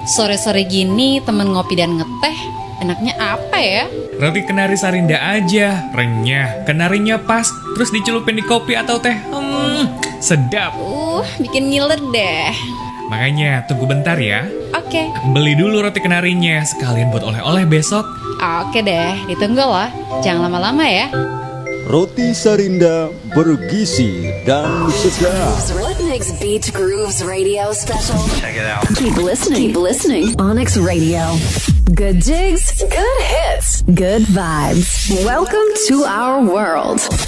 Sore-sore gini temen ngopi dan ngeteh, enaknya apa ya? Roti kenari Sarinda aja, renyah, kenarinya pas, terus dicelupin di kopi atau teh. Sedap. Bikin ngiler deh. Makanya tunggu bentar ya. Oke. Beli dulu roti kenarinya, sekalian buat oleh-oleh besok. Oke deh, ditunggu loh. Jangan lama-lama ya. Roti Sarinda bergizi dan segar. Rhythmix Beat Grooves Radio Special. Check it out. Keep listening. Onyx Radio. Good jigs, good hits, good vibes. Welcome to our world.